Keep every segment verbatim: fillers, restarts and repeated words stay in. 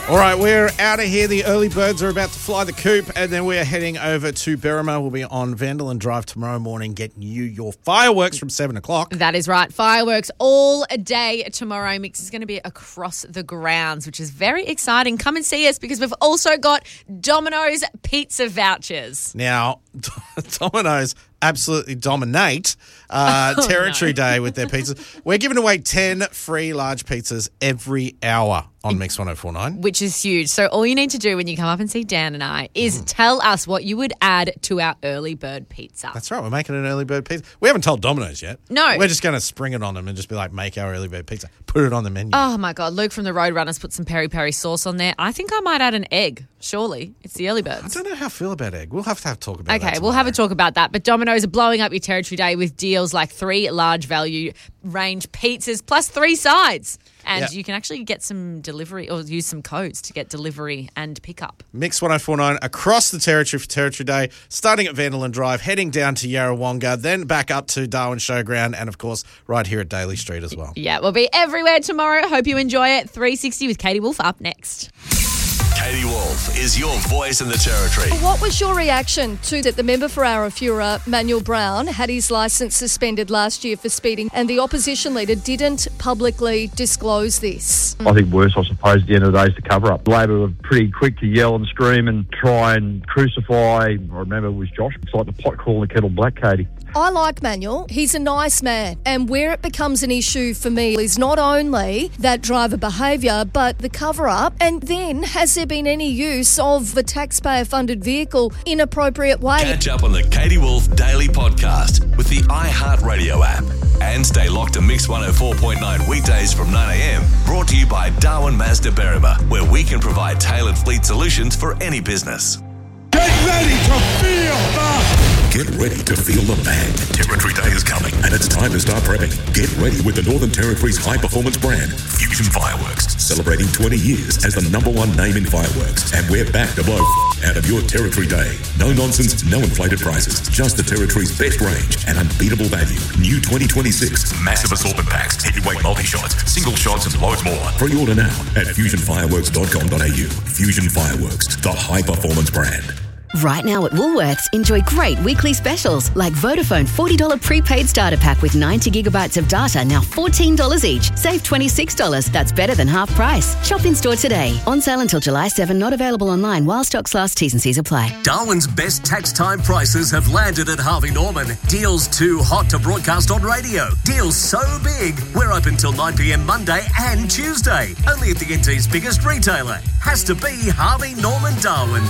All right, we're out of here. The early birds are about to fly the coop, and then we're heading over to Berrima. We'll be on Vanderland Drive tomorrow morning getting you your fireworks from seven o'clock. That is right. Fireworks all day tomorrow. Mix is going to be across the grounds, which is very exciting. Come and see us because we've also got Domino's pizza vouchers. Now, Domino's absolutely dominate uh, Oh, Territory no. Day with their pizzas. We're giving away ten free large pizzas every hour on Mix one oh four point nine. Which is huge. So all you need to do when you come up and see Dan and I is mm. tell us what you would add to our early bird pizza. That's right. We're making an early bird pizza. We haven't told Domino's yet. No. We're just going to spring it on them and just be like, make our early bird pizza. Put it on the menu. Oh, my God. Luke from the Roadrunners put some peri-peri sauce on there. I think I might add an egg. Surely. It's the early birds. I don't know how I feel about egg. We'll have to have a talk about okay, that. Okay, we'll have a talk about that. But Domino's are blowing up your Territory Day with deals like three large value range pizzas plus three sides. And yep. you can actually get some delivery or use some codes to get delivery and pickup. Mix one oh four point nine across the territory for Territory Day, starting at Vanderland Drive, heading down to Yarrawonga, then back up to Darwin Showground, and, of course, right here at Daly Street as well. Yeah, we'll be everywhere tomorrow. Hope you enjoy it. three sixty with Katie Wolf up next. Katie Wolf is your voice in the Territory. What was your reaction to that the member for Arafura, Manuel Brown, had his licence suspended last year for speeding and the opposition leader didn't publicly disclose this? I think worse, I suppose, at the end of the day is the cover-up. Labor were pretty quick to yell and scream and try and crucify, I remember it was Josh, it's like the pot calling the kettle black, Katie. I like Manuel. He's a nice man. And where it becomes an issue for me is not only that driver behaviour, but the cover-up. And then, has there been any use of the taxpayer-funded vehicle in appropriate way? Catch up on the Katie Wolf Daily Podcast with the iHeartRadio app. And stay locked to Mix one oh four point nine weekdays from nine a.m. Brought to you by Darwin Mazda Berrima, where we can provide tailored fleet solutions for any business. Get ready to feel the... Get ready to feel the bang. Territory Day is coming, and it's time to start prepping. Get ready with the Northern Territory's high-performance brand, Fusion Fireworks, celebrating twenty years as the number one name in fireworks. And we're back to blow f- out of your Territory Day. No nonsense, no inflated prices, just the Territory's best range and unbeatable value. New twenty twenty-six massive assortment packs, heavyweight multi-shots, single shots, and loads more. Pre-order now at fusion fireworks dot com dot a u. Fusion Fireworks, the high-performance brand. Right now at Woolworths, enjoy great weekly specials like Vodafone forty dollars prepaid starter pack with ninety gigabytes of data, now fourteen dollars each. Save twenty-six dollars. That's better than half price. Shop in store today. On sale until July seventh, not available online while stocks last. T's and C's apply. Darwin's best tax time prices have landed at Harvey Norman. Deals too hot to broadcast on radio. Deals so big, we're open till nine p.m. Monday and Tuesday. Only at the N T's biggest retailer. Has to be Harvey Norman Darwin.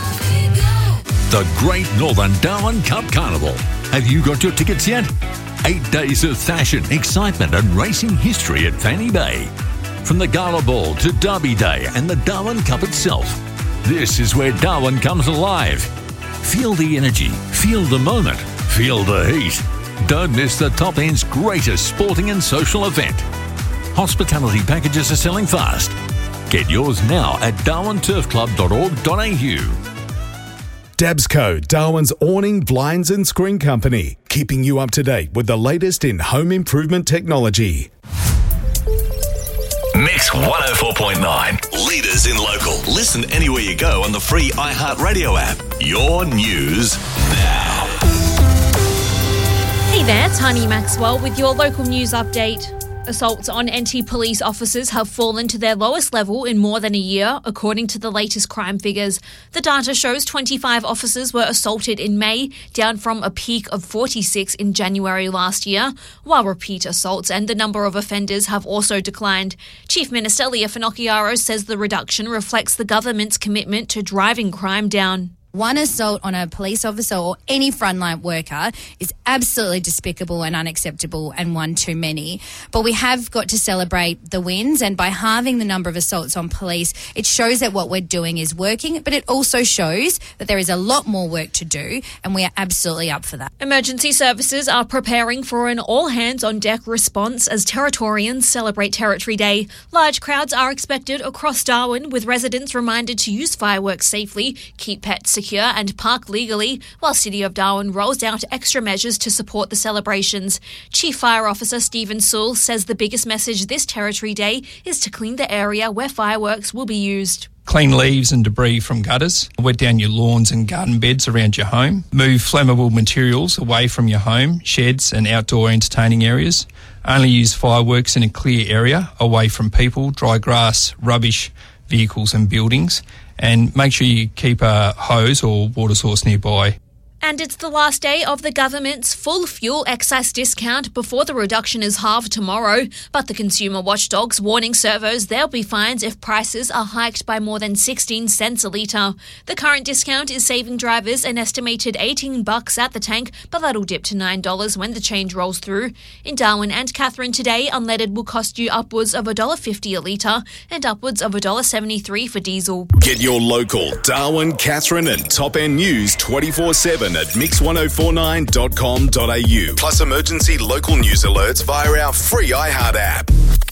The Great Northern Darwin Cup Carnival. Have you got your tickets yet? Eight days of fashion, excitement and racing history at Fanny Bay. From the Gala Ball to Derby Day and the Darwin Cup itself. This is where Darwin comes alive. Feel the energy, feel the moment, feel the heat. Don't miss the top end's greatest sporting and social event. Hospitality packages are selling fast. Get yours now at darwin turf club dot org dot a u. Dabsco, Darwin's awning, blinds and screen company, keeping you up to date with the latest in home improvement technology. Mix one oh four point nine. Leaders in local. Listen anywhere you go on the free iHeartRadio app. Your news now. Hey there, Tani Maxwell with your local news update. Assaults on anti-police officers have fallen to their lowest level in more than a year, according to the latest crime figures. The data shows twenty-five officers were assaulted in May, down from a peak of forty-six in January last year, while repeat assaults and the number of offenders have also declined. Chief Minister Leah Finocchiaro says the reduction reflects the government's commitment to driving crime down. One assault on a police officer or any frontline worker is absolutely despicable and unacceptable and one too many. But we have got to celebrate the wins, and by halving the number of assaults on police, it shows that what we're doing is working, but it also shows that there is a lot more work to do, and we are absolutely up for that. Emergency services are preparing for an all-hands-on-deck response as Territorians celebrate Territory Day. Large crowds are expected across Darwin, with residents reminded to use fireworks safely, keep pets secure and park legally, while City of Darwin rolls out extra measures to support the celebrations. Chief Fire Officer Stephen Sewell says the biggest message this Territory Day is to clean the area where fireworks will be used. Clean leaves and debris from gutters. Wet down your lawns and garden beds around your home. Move flammable materials away from your home, sheds and outdoor entertaining areas. Only use fireworks in a clear area, away from people, dry grass, rubbish, vehicles and buildings. And make sure you keep a hose or water source nearby. And it's the last day of the government's full fuel excise discount before the reduction is halved tomorrow. But the consumer watchdog's warning servos there'll be fines if prices are hiked by more than sixteen cents a litre. The current discount is saving drivers an estimated eighteen bucks at the tank, but that'll dip to nine dollars when the change rolls through. In Darwin and Katherine today, unleaded will cost you upwards of one dollar fifty a litre and upwards of one dollar seventy-three for diesel. Get your local Darwin, Katherine and Top End News twenty-four seven at mix ten forty-nine dot com dot a u. Plus emergency local news alerts via our free iHeart app.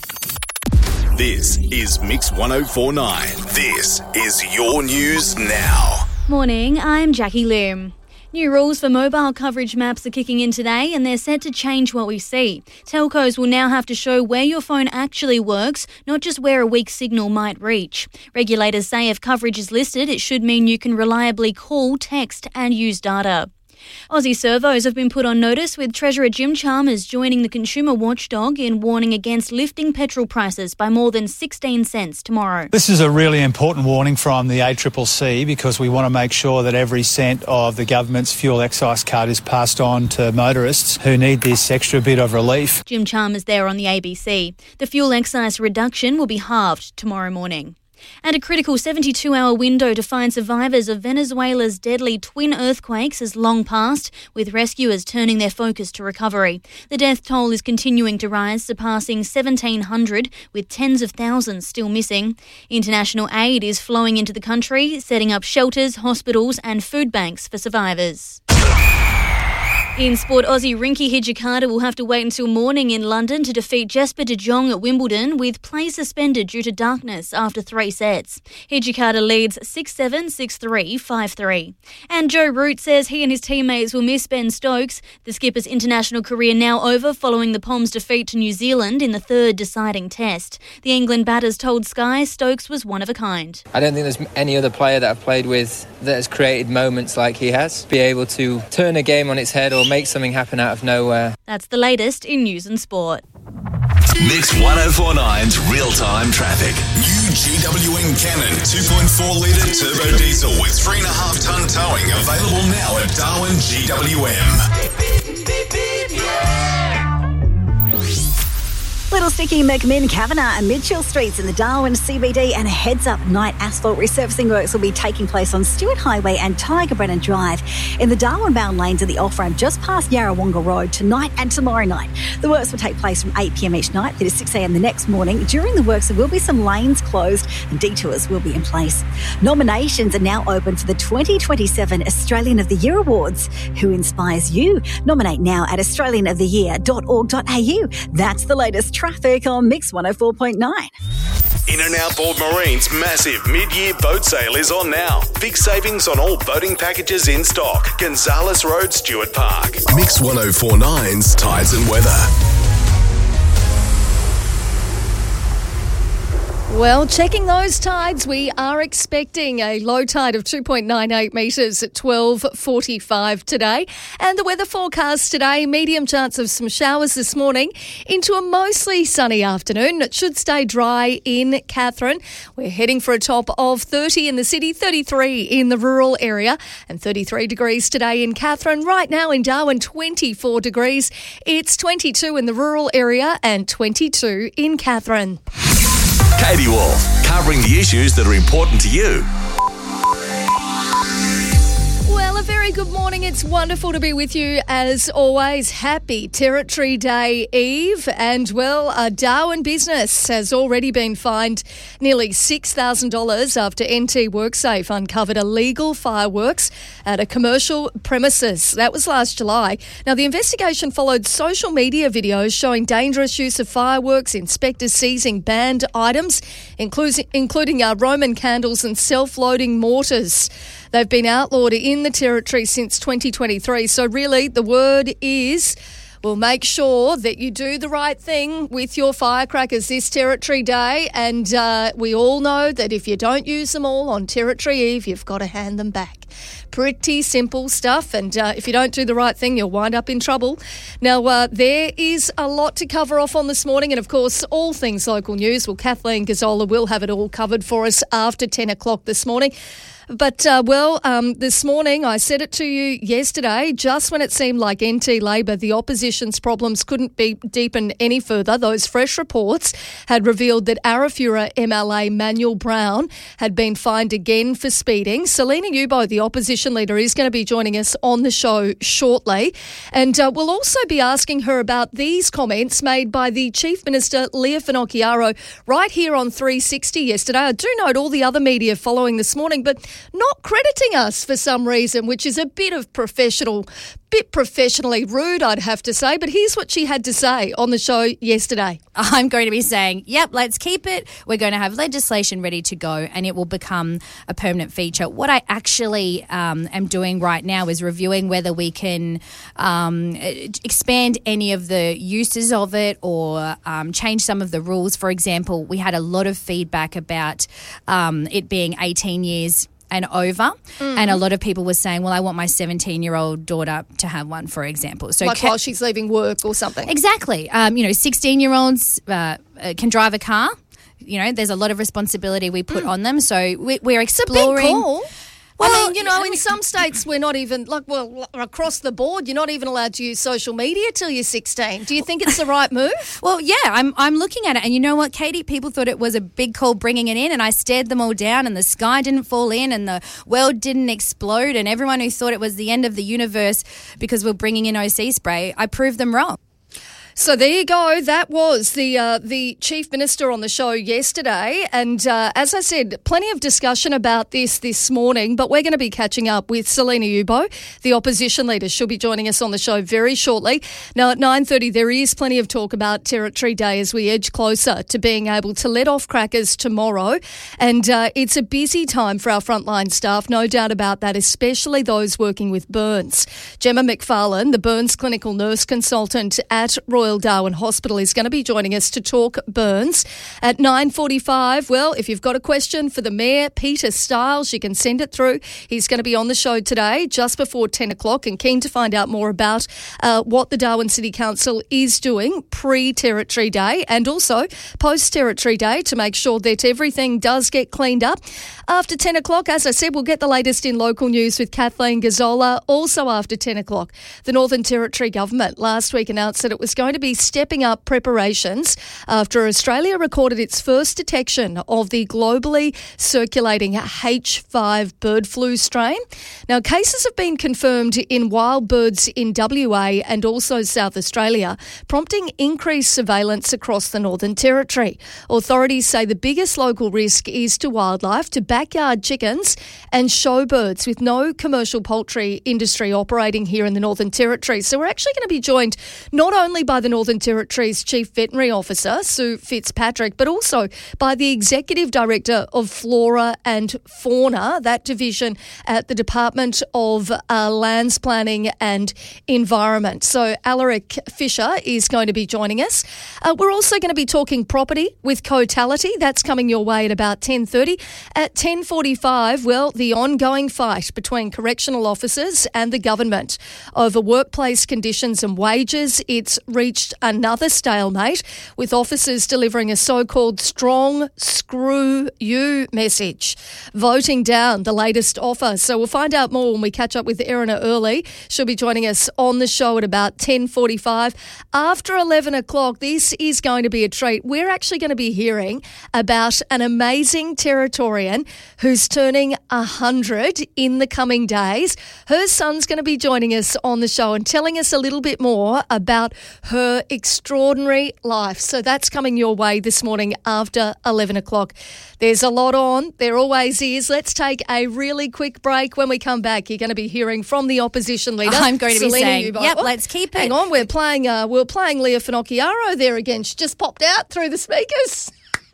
This is Mix ten forty-nine. This is your news now. Morning, I'm Jackie Lim. New rules for mobile coverage maps are kicking in today and they're set to change what we see. Telcos will now have to show where your phone actually works, not just where a weak signal might reach. Regulators say if coverage is listed, it should mean you can reliably call, text and use data. Aussie servos have been put on notice, with Treasurer Jim Chalmers joining the consumer watchdog in warning against lifting petrol prices by more than sixteen cents tomorrow. This is a really important warning from the A C C C because we want to make sure that every cent of the government's fuel excise cut is passed on to motorists who need this extra bit of relief. Jim Chalmers there on the A B C. The fuel excise reduction will be halved tomorrow morning. And a critical seventy-two hour window to find survivors of Venezuela's deadly twin earthquakes has long passed, with rescuers turning their focus to recovery. The death toll is continuing to rise, surpassing seventeen hundred, with tens of thousands still missing. International aid is flowing into the country, setting up shelters, hospitals and food banks for survivors. In sport, Aussie Rinky Hijikata will have to wait until morning in London to defeat Jesper de Jong at Wimbledon, with play suspended due to darkness after three sets. Hijikata leads six seven, six three, five three. And Joe Root says he and his teammates will miss Ben Stokes. The skipper's international career now over following the Poms' defeat to New Zealand in the third deciding test. The England batters told Sky Stokes was one of a kind. I don't think there's any other player that I've played with that has created moments like he has. Be able to turn a game on its head or make something happen out of nowhere. That's the latest in news and sport. Mix ten forty-nine's real-time traffic. New G W N Cannon two point four litre turbo diesel with three and a half tonne towing available now at Darwin G W M. Little Sticky, McMinn, Kavanagh and Mitchell Streets in the Darwin C B D, and a heads up, night asphalt resurfacing works will be taking place on Stewart Highway and Tiger Brennan Drive in the Darwin bound lanes of the off-ramp just past Yarrawonga Road tonight and tomorrow night. The works will take place from eight p m each night through to six a m the next morning. During the works there will be some lanes closed and detours will be in place. Nominations are now open for the twenty twenty-seven Australian of the Year Awards. Who inspires you? Nominate now at australian of the year dot org dot a u. That's the latest traffic on Mix one oh four point nine. In and Outboard Marine's massive mid-year boat sale is on now. Big savings on all boating packages in stock. Gonzales Road, Stuart Park. Mix ten forty-nine's Tides and Weather. Well, checking those tides, we are expecting a low tide of two point nine eight metres at twelve forty-five today. And the weather forecast today, medium chance of some showers this morning into a mostly sunny afternoon. It should stay dry in Katherine. We're heading for a top of thirty in the city, thirty-three in the rural area, and thirty-three degrees today in Katherine. Right now in Darwin, twenty-four degrees. It's twenty-two in the rural area and twenty-two in Katherine. Katie Wolf, covering the issues that are important to you. Well, a very good morning. It's wonderful to be with you as always. Happy Territory Day Eve. And, well, a Darwin business has already been fined nearly six thousand dollars after N T WorkSafe uncovered illegal fireworks at a commercial premises. That was last July. Now, the investigation followed social media videos showing dangerous use of fireworks, inspectors seizing banned items, including, including uh, Roman candles and self-loading mortars. They've been outlawed in the Territory since twenty twenty-three. So really the word is Well, make sure that you do the right thing with your firecrackers this Territory Day. And uh, we all know that if you don't use them all on Territory Eve, you've got to hand them back. Pretty simple stuff, and uh, if you don't do the right thing, you'll wind up in trouble. Now, uh, there is a lot to cover off on this morning, and of course, all things local news. Well, Kathleen Gazzola will have it all covered for us after ten o'clock this morning. But, uh, well, um, this morning, I said it to you yesterday, just when it seemed like N T Labor, the opposition's problems couldn't be deepened any further. Those fresh reports had revealed that Arafura M L A Manuel Brown had been fined again for speeding. Selina Yubo, the opposition leader, is going to be joining us on the show shortly. And uh, we'll also be asking her about these comments made by the Chief Minister, Leah Finocchiaro, right here on three sixty yesterday. I do note all the other media following this morning, but not crediting us for some reason, which is a bit of professional, bit professionally rude, I'd have to say. But here's what she had to say on the show yesterday. I'm going to be saying, yep, let's keep it. We're going to have legislation ready to go and it will become a permanent feature. What I actually um, am doing right now is reviewing whether we can um, expand any of the uses of it or um, change some of the rules. For example, we had a lot of feedback about um, it being eighteen years and over, mm. and a lot of people were saying, well, I want my seventeen-year-old daughter to have one, for example. So like ca- while she's leaving work or something. Exactly. Um, you know, sixteen-year-olds uh, can drive a car. You know, there's a lot of responsibility we put mm. on them. So we, we're exploring. It's a big call. Well, I mean, you know, in some states we're not even, like, well, across the board, you're not even allowed to use social media till you're sixteen. Do you think it's the right move? Well, yeah, I'm I'm looking at it. And you know what, Katie? People thought it was a big call bringing it in, and I stared them all down, and the sky didn't fall in, and the world didn't explode, and everyone who thought it was the end of the universe because we're bringing in O C spray, I proved them wrong. So there you go. That was the uh, the Chief Minister on the show yesterday. And uh, as I said, plenty of discussion about this this morning, but we're going to be catching up with Selina Yubo, the opposition leader. She'll be joining us on the show very shortly. Now at nine thirty, there is plenty of talk about Territory Day as we edge closer to being able to let off crackers tomorrow. And uh, it's a busy time for our frontline staff, no doubt about that, especially those working with burns. Gemma McFarlane, the burns clinical nurse consultant at Royal Darwin Hospital, is going to be joining us to talk burns at nine forty-five. Well, if you've got a question for the Mayor, Peter Stiles, you can send it through. He's going to be on the show today just before ten o'clock and keen to find out more about uh, what the Darwin City Council is doing pre-Territory Day and also post-Territory Day to make sure that everything does get cleaned up. After ten o'clock, as I said, we'll get the latest in local news with Kathleen Gazzola. Also after ten o'clock, the Northern Territory Government last week announced that it was going to be stepping up preparations after Australia recorded its first detection of the globally circulating H five bird flu strain. Now, cases have been confirmed in wild birds in W A and also South Australia, prompting increased surveillance across the Northern Territory. Authorities say the biggest local risk is to wildlife, to backyard chickens and showbirds, with no commercial poultry industry operating here in the Northern Territory. So we're actually going to be joined not only by the Northern Territory's Chief Veterinary Officer, Sue Fitzpatrick, but also by the Executive Director of Flora and Fauna, that division at the Department of uh, Lands Planning and Environment. So Alaric Fisher is going to be joining us. Uh, we're also going to be talking property with Cotality. That's coming your way at about ten thirty. At ten forty-five, well, the ongoing fight between correctional officers and the government over workplace conditions and wages. It's reached another stalemate, with officers delivering a so-called strong screw you message, voting down the latest offer. So we'll find out more when we catch up with Erina Early. She'll be joining us on the show at about ten forty-five. After eleven o'clock, this is going to be a treat. We're actually going to be hearing about an amazing Territorian who's turning one hundred in the coming days. Her son's going to be joining us on the show and telling us a little bit more about her extraordinary life. So that's coming your way this morning after eleven o'clock. There's a lot on. There always is. Let's take a really quick break. When we come back, you're going to be hearing from the opposition leader. I'm going to be Selina saying, Yubo. yep, Oh, let's keep it. Hang on, we're playing, uh, we're playing Leah Finocchiaro there again. She just popped out through the speakers.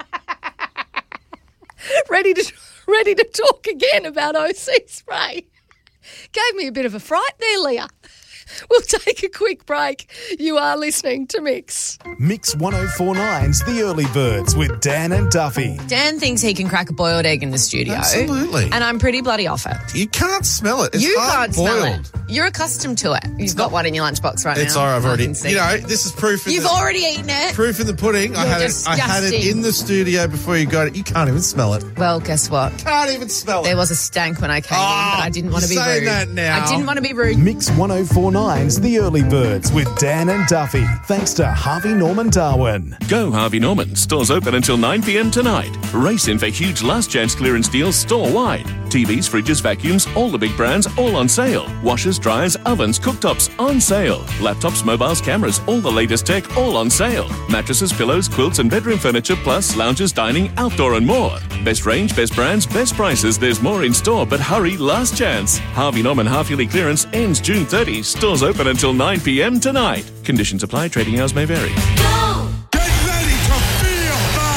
ready to ready to talk again about O C spray. Gave me a bit of a fright there, Leah. We'll take a quick break. You are listening to Mix. Mix one oh four nine's The Early Birds with Dan and Duffy. Dan thinks he can crack a boiled egg in the studio. Absolutely. And I'm pretty bloody off it. You can't smell it. It's you can't smell hard-boiled. it. You're accustomed to it. You've got one in your lunchbox right It's now. all right, I've I already. can see You know, it. this is proof. In You've the, already eaten it. Proof in the pudding. I You're had it. I had it disgusting. in the studio before you got it. You can't even smell it. Well, guess what? Can't even smell it. There was a stank when I came in, but I didn't want to be you're saying rude. that now. I didn't want to be rude. Mix one oh four nine's The Early Birds with Dan and Duffy. Thanks to Harvey Norman Darwin. Go Harvey Norman. Stores open until nine p.m. tonight. Race in for huge last chance clearance deals store-wide. T Vs, fridges, vacuums, all the big brands, all on sale. Washers, dryers, ovens, cooktops, on sale. Laptops, mobiles, cameras, all the latest tech, all on sale. Mattresses, pillows, quilts and bedroom furniture, plus lounges, dining, outdoor and more. Best range, best brands, best prices. There's more in store, but hurry, last chance. Harvey Norman half-yearly clearance ends June thirtieth. Stores open until nine p.m. tonight. Conditions apply. Trading hours may vary. Get ready to feel the...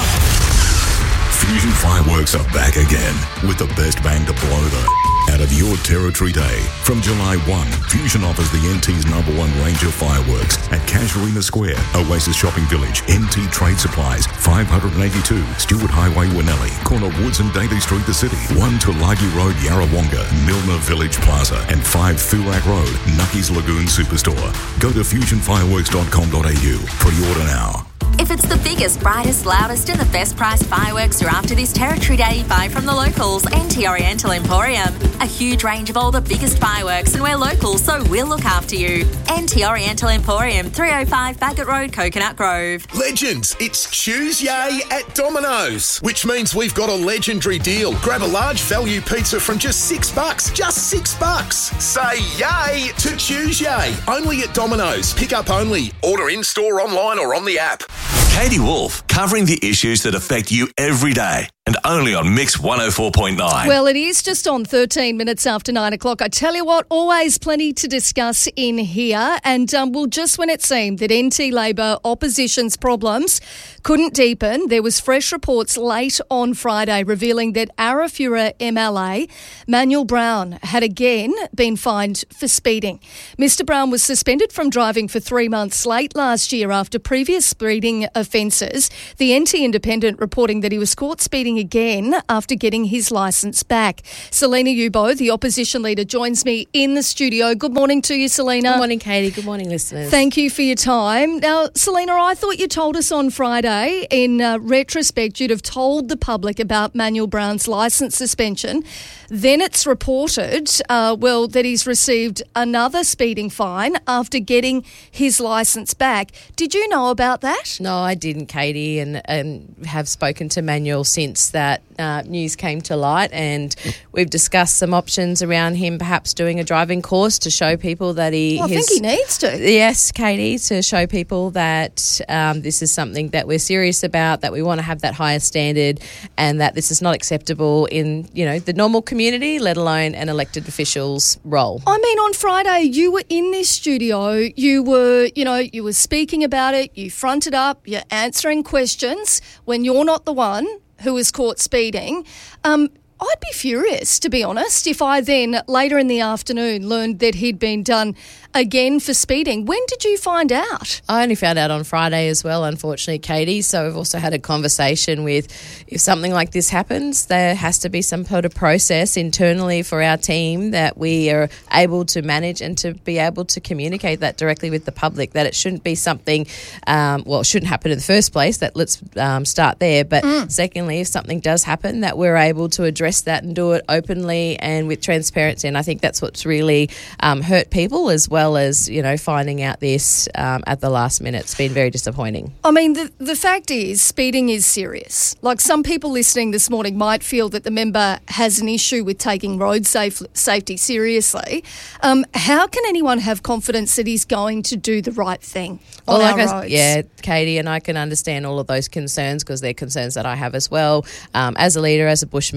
Fusion Fireworks are back again with the best bang to blow the out of your Territory Day. From July first, Fusion offers the N T's number one range of fireworks at Casuarina Square, Oasis Shopping Village, N T Trade Supplies, five eighty-two Stewart Highway, Winnelli, corner Woods and Daly Street, the city, one Tulagi Road, Yarrawonga, Milner Village Plaza, and five Thurak Road, Nucky's Lagoon Superstore. Go to fusion fireworks dot com dot a u. Pre-order now. If it's the biggest, brightest, loudest and the best price fireworks you're after this Territory Day, buy from the locals, N T Oriental Emporium. A huge range of all the biggest fireworks, and we're local, so we'll look after you. N T Oriental Emporium, three oh five Bagot Road, Coconut Grove. Legends, it's Tuesday at Domino's, which means we've got a legendary deal. Grab a large value pizza from just six bucks. Just six bucks. Say yay to Tuesday. Only at Domino's. Pick up only. Order in store, online or on the app. Katie Wolf, covering the issues that affect you every day, and only on Mix one oh four point nine. Well, it is just on thirteen minutes after nine o'clock. I tell you what, always plenty to discuss in here. And, um, well, just when it seemed that N T Labor opposition's problems couldn't deepen, there was fresh reports late on Friday revealing that Arafura M L A Manuel Brown had again been fined for speeding. Mister Brown was suspended from driving for three months late last year after previous speeding offences. The N T Independent reporting that he was caught speeding again after getting his licence back. Selena Ubo, the opposition leader, joins me in the studio. Good morning to you, Selena. Good morning, Katie. Good morning, listeners. Thank you for your time. Now, Selena, I thought you told us on Friday, in uh, retrospect, you'd have told the public about Manuel Brown's licence suspension. Then it's reported, uh, well, that he's received another speeding fine after getting his licence back. Did you know about that? No, I didn't, Katie, and, and have spoken to Manuel since that uh, news came to light, and we've discussed some options around him perhaps doing a driving course to show people that he... Well, I his, think he needs to. Yes, Katie, to show people that um, this is something that we're serious about, that we want to have that higher standard, and that this is not acceptable in, you know, the normal community, let alone an elected official's role. I mean, on Friday, you were in this studio, you were, you know, you were speaking about it, you fronted up, you're answering questions when you're not the one who was caught speeding. Um, I'd be furious, to be honest, if I then later in the afternoon learned that he'd been done again for speeding. When did you find out? I only found out on Friday as well, unfortunately, Katie. So we've also had a conversation with, if something like this happens, there has to be some sort of process internally for our team that we are able to manage and to be able to communicate that directly with the public, that it shouldn't be something, um, well, it shouldn't happen in the first place, that let's um, start there. But mm. secondly, if something does happen, that we're able to address that and do it openly and with transparency. And I think that's what's really um, hurt people, as well as, you know, finding out this um, at the last minute. It's been very disappointing. I mean, the, the fact is, speeding is serious. Like, some people listening this morning might feel that the member has an issue with taking road safe, safety seriously. Um, how can anyone have confidence that he's going to do the right thing on well, like our I, roads? Yeah, Katie, and I can understand all of those concerns, because they're concerns that I have as well. Um, as a leader, as a Bush member,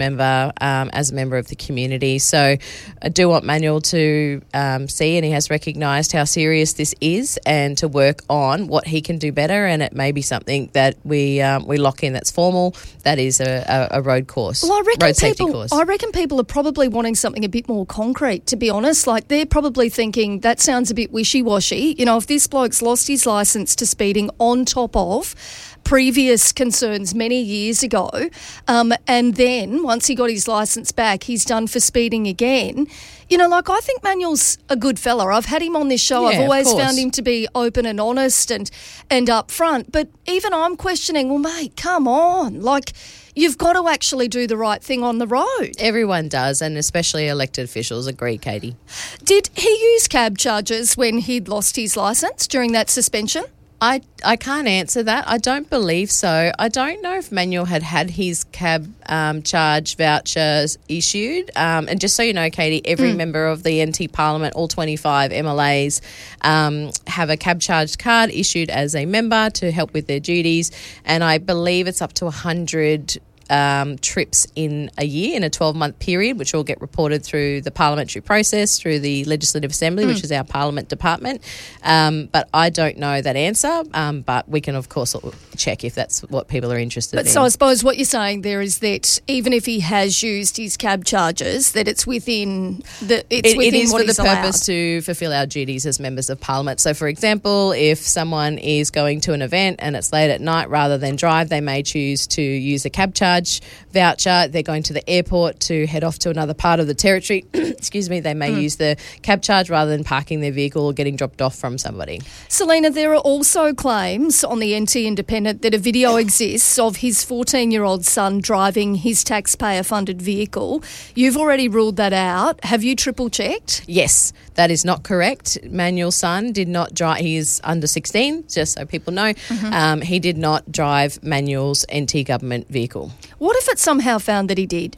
leader, um, as a member of the community. So I do want Manuel to um, see, and he has recognised how serious this is, and to work on what he can do better. And it may be something that we um, we lock in that's formal, that is a, a, a road course, Well, I reckon road safety people, course. I reckon people are probably wanting something a bit more concrete, to be honest. Like, they're probably thinking, that sounds a bit wishy-washy. You know, if this bloke's lost his licence to speeding on top of previous concerns many years ago, um, and then once he got his licence back, he's done for speeding again. You know, like, I think Manuel's a good fella. I've had him on this show. Yeah, I've of always course. found him to be open and honest and and upfront. But even I'm questioning, well, mate, come on. Like, you've got to actually do the right thing on the road. Everyone does, and especially elected officials. Agree, Katie. Did he use cab charges when he'd lost his licence during that suspension? I, I can't answer that. I don't believe so. I don't know if Manuel had had his cab um, charge vouchers issued. Um, and just so you know, Katie, every Mm. member of the N T Parliament, all twenty-five M L As, um, have a cab charge card issued as a member to help with their duties. And I believe it's up to one hundred Um, trips in a year, in a twelve-month period, which all get reported through the parliamentary process, through the Legislative Assembly, Mm. which is our Parliament department. Um, but I don't know that answer, um, but we can, of course, check if that's what people are interested But in. so I suppose what you're saying there is that even if he has used his cab charges, that it's within the it's It, within it is what for the he's allowed. purpose to fulfil our duties as members of Parliament. So, for example, if someone is going to an event and it's late at night, rather than drive, they may choose to use a cab charge voucher. They're going to the airport to head off to another part of the territory. Excuse me. They may Mm. use the cab charge rather than parking their vehicle or getting dropped off from somebody. Selena, there are also claims on the N T Independent that a video exists of his fourteen-year-old son driving his taxpayer-funded vehicle. You've already ruled that out. Have you triple-checked? Yes, that is not correct. Manuel's son did not drive. He is under sixteen, just so people know. Mhm. Um, he did not drive Manuel's N T government vehicle. What if it's somehow found that he did?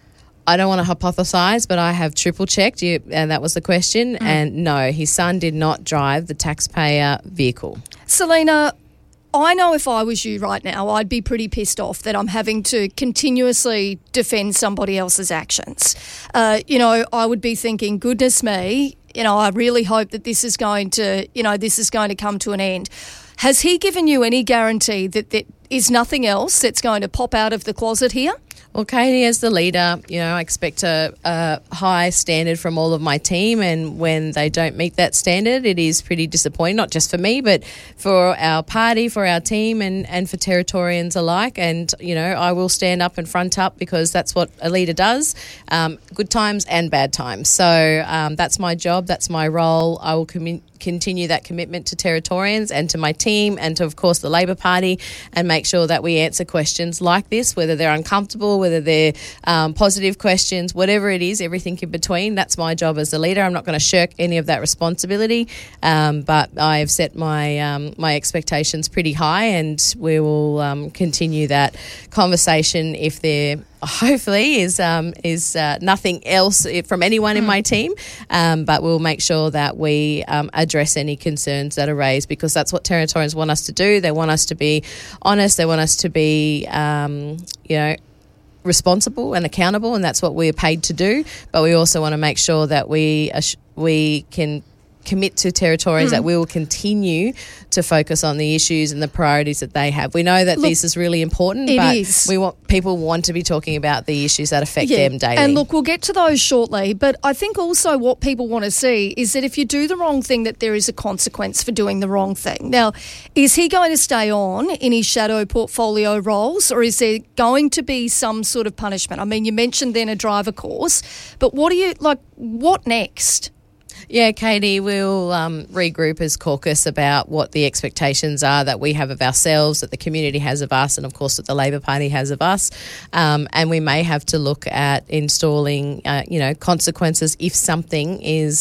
I don't want to hypothesise, but I have triple checked, you, and that was the question. Mm. And no, his son did not drive the taxpayer vehicle. Selena, I know if I was you right now, I'd be pretty pissed off that I'm having to continuously defend somebody else's actions. Uh, you know, I would be thinking, goodness me, you know, I really hope that this is going to, you know, this is going to come to an end. Has he given you any guarantee that there is nothing else that's going to pop out of the closet here? Well, Katie, as the leader, you know, I expect a, a high standard from all of my team, and when they don't meet that standard, it is pretty disappointing, not just for me, but for our party, for our team, and, and for Territorians alike. And, you know, I will stand up and front up, because that's what a leader does, um, good times and bad times. So um, that's my job, that's my role. I will commu- continue that commitment to Territorians and to my team and to, of course, the Labor Party, and make sure that we answer questions like this, whether they're uncomfortable, whether they're um, positive questions, whatever it is, everything in between. That's my job as the leader. I'm not going to shirk any of that responsibility, um, but I have set my um, my expectations pretty high, and we will um, continue that conversation if there hopefully is um, is uh, nothing else from anyone in my team, um, but we'll make sure that we um, address any concerns that are raised, because that's what Territorians want us to do. They want us to be honest. They want us to be, um, you know, responsible and accountable, and that's what we're paid to do. But we also want to make sure that we uh, we can commit to Territorians Mm. that we will continue to focus on the issues and the priorities that they have. We know that Look, this is really important, it but is. we want people want to be talking about the issues that affect Yeah, them daily. And look, we'll get to those shortly, but I think also what people want to see is that if you do the wrong thing, that there is a consequence for doing the wrong thing. Now, is he going to stay on in his shadow portfolio roles, or is there going to be some sort of punishment? I mean, you mentioned then a driver course, but what do you, like, what next? Yeah, Katie, we'll um, regroup as caucus about what the expectations are that we have of ourselves, that the community has of us, and of course that the Labor Party has of us. Um, and we may have to look at installing, uh, you know, consequences if something is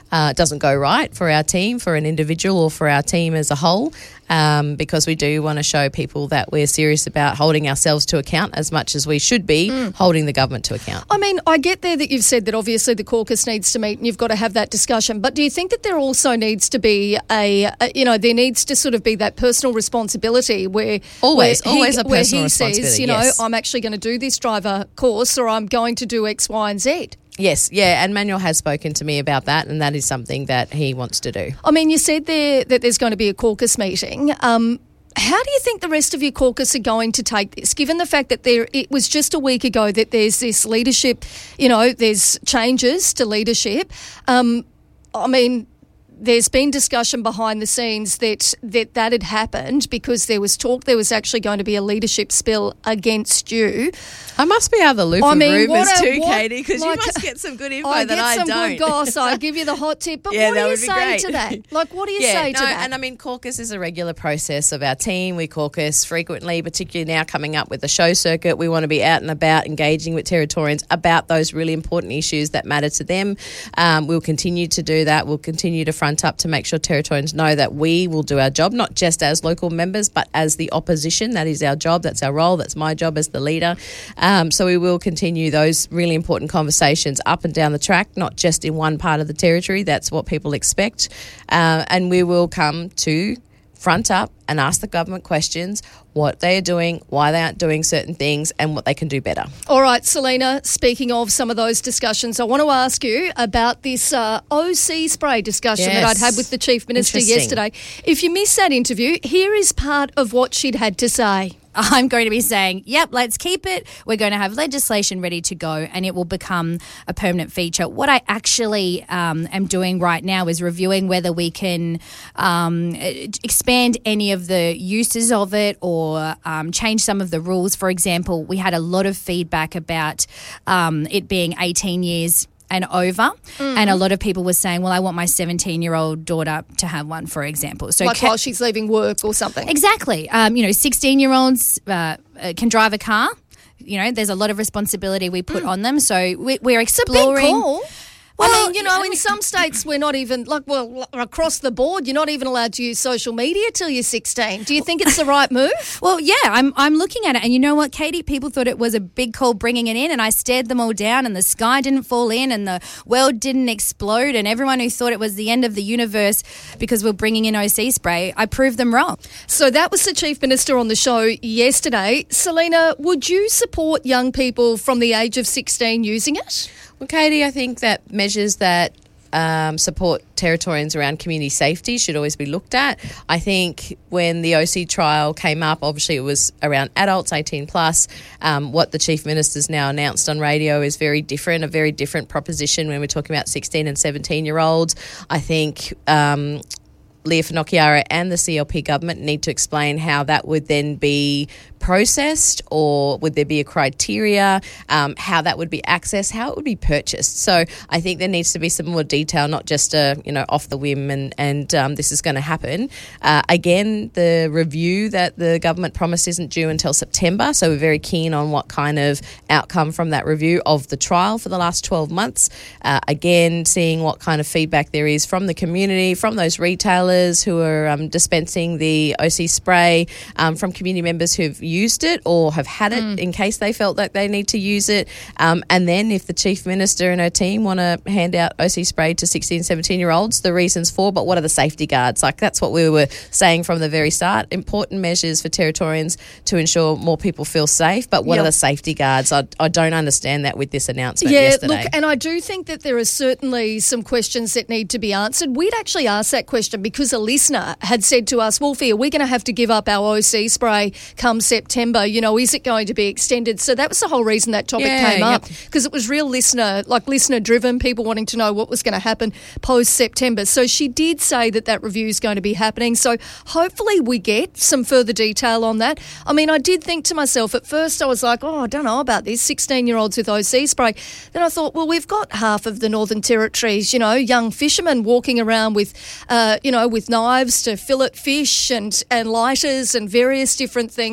uh, doesn't go right for our team, for an individual or for our team as a whole, um, because we do want to show people that we're serious about holding ourselves to account as much as we should be Mm. holding the government to account. I mean, I get there that you've said that obviously the caucus needs to meet and you've got to have that discussion, but do you think that there also needs to be a, a you know, there needs to sort of be that personal responsibility where Always, where he, always a where personal he says, responsibility, you know, yes. I'm actually going to do this driver course or I'm going to do X, Y and Z? Yes, yeah, and Manuel has spoken to me about that, and that is something that he wants to do. I mean, you said there that there's going to be a caucus meeting. Um, how do you think the rest of your caucus are going to take this, given the fact that there it was just a week ago that there's this leadership, you know, there's changes to leadership. Um, I mean, there's been discussion behind the scenes that, that that had happened because there was talk there was actually going to be a leadership spill against you. I must be out of the loop I of mean, rumours what a- too, what- Katie, because like, you must get some good info I that get I some don't. good goss. I give you the hot tip. But Yeah, what that do you would be say great. to that? Like, what do you yeah, say no, to that? And I mean, caucus is a regular process of our team. We caucus frequently, particularly now coming up with the show circuit. We want to be out and about engaging with Territorians about those really important issues that matter to them. Um, we'll continue to do that. We'll continue to front up to make sure Territorians know that we will do our job, not just as local members, but as the opposition. That is our job. That's our role. That's my job as the leader. Um, so we will continue those really important conversations up and down the track, not just in one part of the territory. That's what people expect. Uh, and we will come to front up and ask the government questions, what they are doing, why they aren't doing certain things, and what they can do better. All right, Selena, speaking of some of those discussions, I want to ask you about this uh, O C spray discussion that I'd Yes. had with the Chief Minister Interesting. yesterday. If you missed that interview, here is part of what she'd had to say. I'm going to be saying, yep, let's keep it. We're going to have legislation ready to go and it will become a permanent feature. What I actually um, am doing right now is reviewing whether we can um, expand any of the uses of it or um, change some of the rules. For example, we had a lot of feedback about um, it being eighteen years and over, Mm. and a lot of people were saying, well, I want my seventeen-year-old daughter to have one, for example. So like ca- while she's leaving work or something. Exactly. Um, you know, sixteen-year-olds uh, uh, can drive a car. You know, there's a lot of responsibility we put on them. So we, we're exploring. It's a big call. Well, I mean, you know, I in mean- some states we're not even, like, well, across the board, you're not even allowed to use social media till you're sixteen. Do you think it's the right move? Well, yeah, I'm I'm looking at it, and you know what, Katie? People thought it was a big call bringing it in, and I stared them all down, and the sky didn't fall in, and the world didn't explode, and everyone who thought it was the end of the universe because we're bringing in O C spray, I proved them wrong. So that was the Chief Minister on the show yesterday. Selena, would you support young people from the age of sixteen using it? Well, Katie, I think that measures that um, support Territorians around community safety should always be looked at. I think when the O C trial came up, obviously it was around adults, eighteen plus. Um, what the Chief Minister's now announced on radio is very different, a very different proposition when we're talking about sixteen and seventeen-year-olds. I think Um, Leah Finocchiaro and the C L P government need to explain how that would then be processed, or would there be a criteria, um, how that would be accessed, how it would be purchased. So I think there needs to be some more detail, not just a, you know, off the whim and, and um, this is going to happen. Uh, again, the review that the government promised isn't due until September, so we're very keen on what kind of outcome from that review of the trial for the last twelve months. Uh, again, seeing what kind of feedback there is from the community, from those retailers who are um, dispensing the O C spray, um, from community members who've used it or have had it Mm. in case they felt that they need to use it. Um, and then if the Chief Minister and her team want to hand out O C spray to sixteen, seventeen-year-olds, the reasons for, but what are the safety guards? Like, that's what we were saying from the very start. Important measures for Territorians to ensure more people feel safe, but what Yep. are the safety guards? I, I don't understand that with this announcement Yeah, yesterday. look, and I do think that there are certainly some questions that need to be answered. We'd actually asked that question because a listener had said to us, Wolfie, are we going to have to give up our O C spray come September? You know, is it going to be extended? So that was the whole reason that topic Yeah, came yep. up, because it was real listener, like listener driven, people wanting to know what was going to happen post-September. So she did say that that review is going to be happening. So hopefully we get some further detail on that. I mean, I did think to myself, at first I was like, oh, I don't know about this, sixteen-year-olds with O C spray. Then I thought, well, we've got half of the Northern Territories, you know, young fishermen walking around with, uh, you know, with knives to fillet fish and, and lighters and various different things.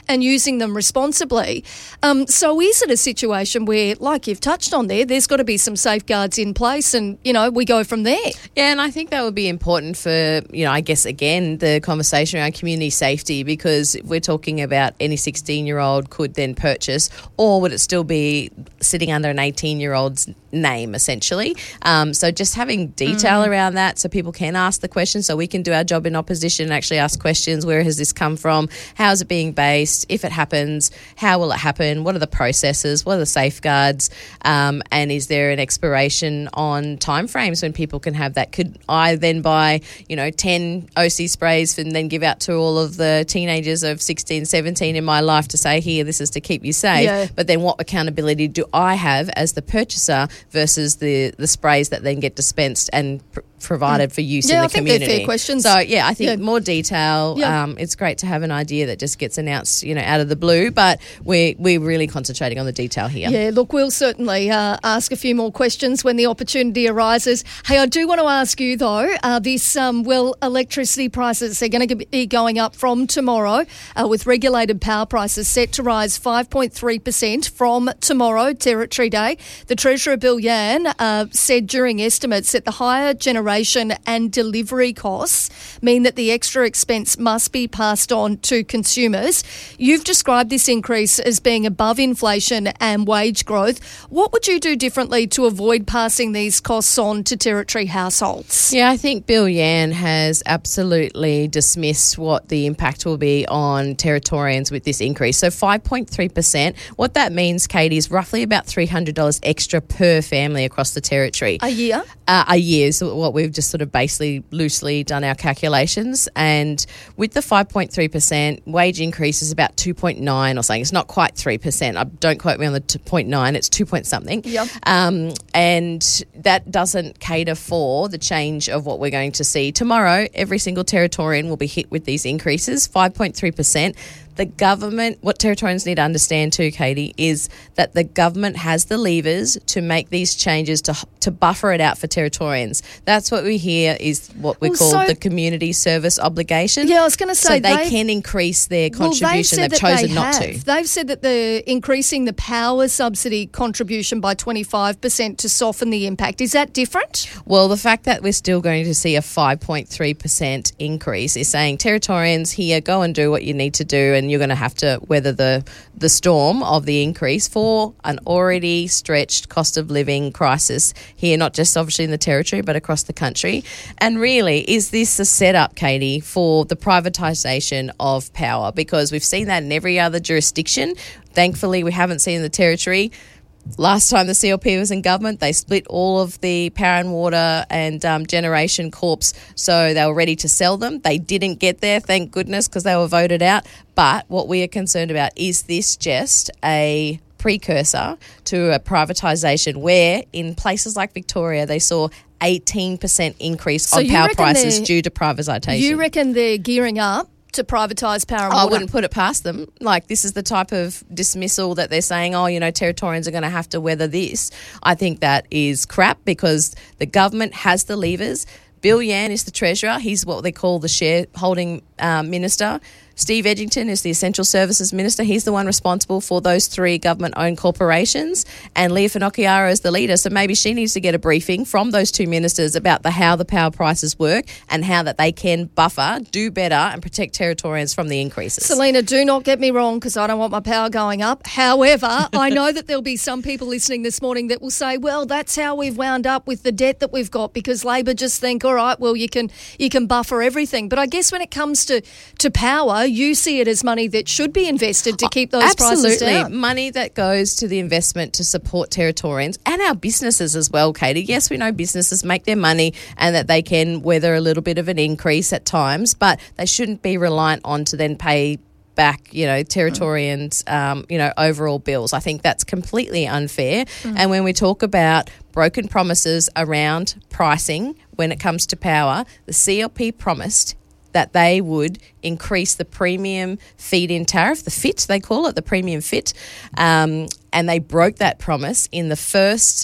and using them responsibly. Um, so is it a situation where, like you've touched on there, there's got to be some safeguards in place and, you know, we go from there? Yeah, and I think that would be important for, you know, I guess, again, the conversation around community safety, because if we're talking about any sixteen-year-old could then purchase, or would it still be sitting under an eighteen-year-old's name, essentially? Um, so just having detail Mm. around that so people can ask the question, so we can do our job in opposition and actually ask questions. Where has this come from? How is it being based? If it happens, how will it happen? What are the processes? What are the safeguards? Um, and is there an expiration on timeframes when people can have that? Could I then buy, you know, ten O C sprays and then give out to all of the teenagers of sixteen, seventeen in my life to say, here, this is to keep you safe? Yeah. But then what accountability do I have as the purchaser versus the, the sprays that then get dispensed and pr- provided for use Yeah, in the I think community? they're fair questions. So, yeah, I think Yeah. more detail. Yeah. Um, it's great to have an idea that just gets announced, you know, out of the blue, but we're, we're really concentrating on the detail here. Yeah, look, we'll certainly uh, ask a few more questions when the opportunity arises. Hey, I do want to ask you, though, uh, this, um, well, electricity prices, they're going to be going up from tomorrow uh, with regulated power prices set to rise five point three percent from tomorrow, Territory Day. The Treasurer, Bill Yan, uh, said during estimates that the higher generation and delivery costs mean that the extra expense must be passed on to consumers. You've described this increase as being above inflation and wage growth. What would you do differently to avoid passing these costs on to Territory households? Yeah, I think Bill Yan has absolutely dismissed what the impact will be on Territorians with this increase. So five point three percent, what that means, Katie, is roughly about three hundred dollars extra per family across the Territory. A year? Uh, a year is what we've just sort of basically loosely done our calculations. And with the five point three percent, wage increase is about two point nine or something. It's not quite three percent. I, don't quote me on the two point nine. It's two point something. Yep. Um, and that doesn't cater for the change of what we're going to see tomorrow. Every single Territorian will be hit with these increases, five point three percent. The government, what Territorians need to understand too, Katie, is that the government has the levers to make these changes to to buffer it out for Territorians. That's what we hear is what we Well, call so- the community service obligation. Yeah, I was going to say so they they've- can increase their contribution. Well, they've said they've that chosen they not have. to. They've said that they're increasing the power subsidy contribution by twenty-five percent to soften the impact. Is that different? Well, the fact that we're still going to see a five point three percent increase is saying Territorians, here, go and do what you need to do, and you're going to have to weather the, the storm of the increase for an already stretched cost of living crisis here, not just obviously in the Territory, but across the country. And really, is this a setup, Katie, for the privatisation of power? Because we've seen that in every other jurisdiction. Thankfully, we haven't seen in the Territory. Last time the C L P was in government, they split all of the power and water and um, generation corps, so they were ready to sell them. They didn't get there, thank goodness, because they were voted out. But what we are concerned about, is this just a precursor to a privatisation where in places like Victoria they saw eighteen percent increase So on you power reckon prices they're- due to privatisation? You reckon they're gearing up to privatise power and I water? wouldn't put it past them. Like, this is the type of dismissal that they're saying, oh, you know, Territorians are going to have to weather this. I think that is crap, because the government has the levers. Bill Yan is the Treasurer. He's what they call the shareholding um, minister. Steve Edgington is the Essential Services Minister. He's the one responsible for those three government-owned corporations. And Leah Finocchiaro is the leader. So maybe she needs to get a briefing from those two ministers about the how the power prices work and how that they can buffer, do better and protect Territorians from the increases. Selena, do not get me wrong, because I don't want my power going up. However, I know that there'll be some people listening this morning that will say, well, that's how we've wound up with the debt that we've got, because Labor just think, all right, well, you can you can buffer everything. But I guess when it comes to, to power, you see it as money that should be invested to keep those Absolutely. prices down. Money that goes to the investment to support Territorians and our businesses as well, Katie. Yes, we know businesses make their money and that they can weather a little bit of an increase at times, but they shouldn't be reliant on to then pay back, you know, Territorians, um, you know, overall bills. I think that's completely unfair. Mm. And when we talk about broken promises around pricing when it comes to power, the C L P promised that they would increase the premium feed-in tariff, the F I T, they call it, the premium F I T, um, and they broke that promise in the first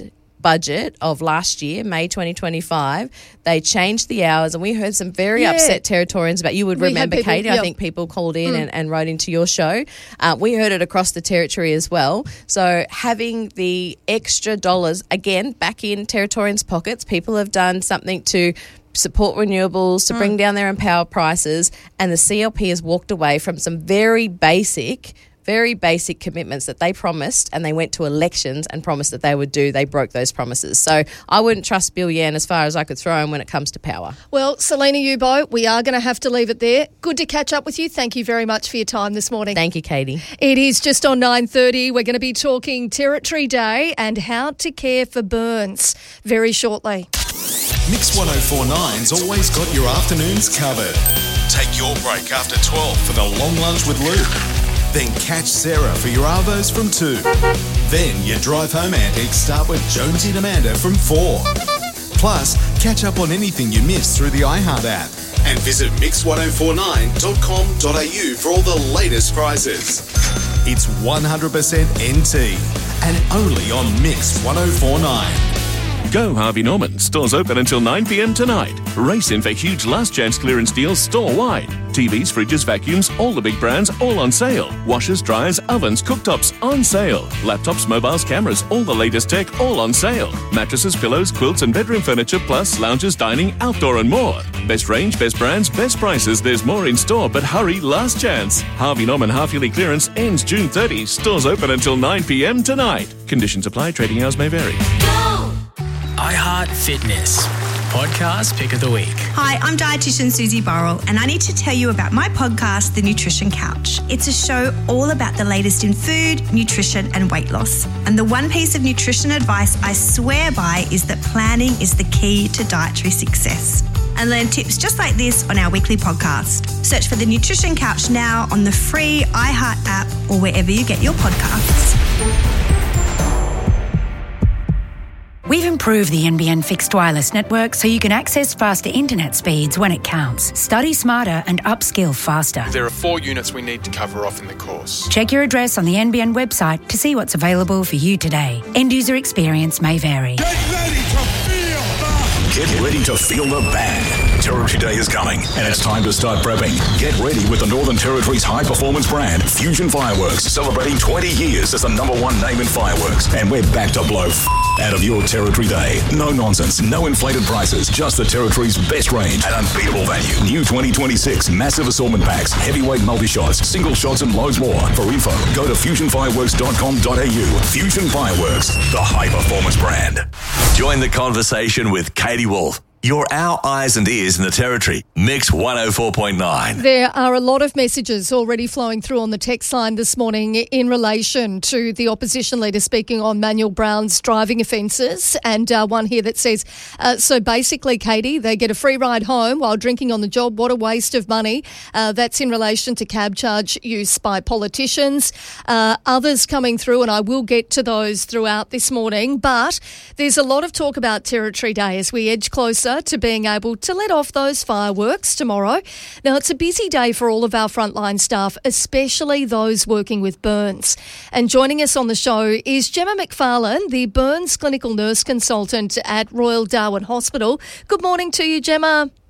budget of last year, May twenty twenty-five, they changed the hours, and we heard some very Yeah. upset Territorians about, you would We had remember, people- Katie, yep. I think people called in Mm. and, and wrote into your show. Uh, we heard it across the Territory as well. So having the extra dollars, again, back in Territorians' pockets, people have done something to support renewables, to Mm. bring down their own power prices, and the C L P has walked away from some very basic very basic commitments that they promised, and they went to elections and promised that they would do. They broke those promises. So I wouldn't trust Bill Yan as far as I could throw him when it comes to power. Well, Selena Ubo, we are going to have to leave it there. Good to catch up with you. Thank you very much for your time this morning. Thank you, Katie. It is just on nine thirty. We're going to be talking Territory Day and how to care for burns very shortly. Mix one oh four point nine's always got your afternoons covered. Take your break after twelve for the long lunch with Lou. Then catch Sarah for your Arvos from two. Then your drive home antics start with Jonesy and Amanda from four. Plus, catch up on anything you missed through the iHeart app. And visit mix one oh four nine dot com dot a u for all the latest prizes. It's one hundred percent N T and only on Mix one oh four point nine. Go Harvey Norman. Stores open until nine p.m. tonight. Race in for huge last chance clearance deals store-wide. T Vs, fridges, vacuums, all the big brands, all on sale. Washers, dryers, ovens, cooktops, on sale. Laptops, mobiles, cameras, all the latest tech, all on sale. Mattresses, pillows, quilts and bedroom furniture, plus lounges, dining, outdoor and more. Best range, best brands, best prices. There's more in store, but hurry, last chance. Harvey Norman half-yearly clearance ends June thirtieth. Stores open until nine p.m. tonight. Conditions apply. Trading hours may vary. iHeart Fitness. Podcast Pick of the Week. Hi, I'm dietitian Susie Burrell, and I need to tell you about my podcast, The Nutrition Couch. It's a show all about the latest in food, nutrition, and weight loss. And the one piece of nutrition advice I swear by is that planning is the key to dietary success. And learn tips just like this on our weekly podcast. Search for The Nutrition Couch now on the free iHeart app or wherever you get your podcasts. We've improved the N B N fixed wireless network so you can access faster internet speeds when it counts. Study smarter and upskill faster. There are four units we need to cover off in the course. Check your address on the N B N website to see what's available for you today. End user experience may vary. Get ready to feel the bang. Territory Day is coming, and it's time to start prepping. Get ready with the Northern Territory's high-performance brand, Fusion Fireworks, celebrating twenty years as the number one name in fireworks. And we're back to blow f- out of your Territory Day. No nonsense, no inflated prices, just the Territory's best range at unbeatable value. New twenty twenty-six massive assortment packs, heavyweight multi-shots, single shots, and loads more. For info, go to fusion fireworks dot com dot a u. Fusion Fireworks, the high-performance brand. Join the conversation with Katie Wolf. You're our eyes and ears in the Territory. Mix one oh four point nine. There are a lot of messages already flowing through on the text line this morning in relation to the opposition leader speaking on Manuel Brown's driving offences, and uh, one here that says, uh, so basically, Katie, they get a free ride home while drinking on the job. What a waste of money. Uh, that's in relation to cab charge use by politicians. Uh, others coming through, and I will get to those throughout this morning, but there's a lot of talk about Territory Day as we edge closer to being able to let off those fireworks tomorrow. Now, it's a busy day for all of our frontline staff, especially those working with burns. And joining us on the show is Gemma McFarlane, the burns clinical nurse consultant at Royal Darwin Hospital. Good morning to you, Gemma.